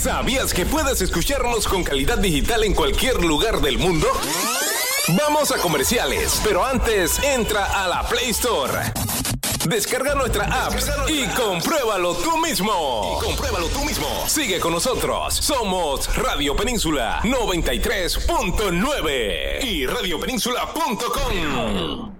¿Sabías que puedes escucharnos con calidad digital en cualquier lugar del mundo? Vamos a comerciales, pero antes entra a la Play Store. Descarga nuestra app y compruébalo tú mismo. Sigue con nosotros. Somos Radio Península 93.9 y radiopenínsula.com.